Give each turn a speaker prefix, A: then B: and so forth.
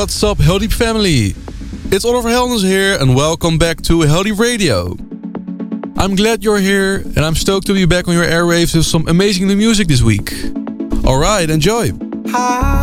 A: What's up, Heldeep family? It's Oliver Heldens here, and welcome back to Heldeep Radio. I'm glad you're here, and I'm stoked to be back on your airwaves with some amazing new music this week. Alright, enjoy!